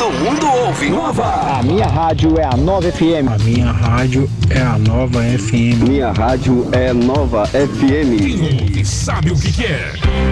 Todo mundo ouve Nova. A minha rádio é a Nova FM. A minha rádio é a Nova FM. Minha rádio é Nova FM. Quem ouve sabe o que quer.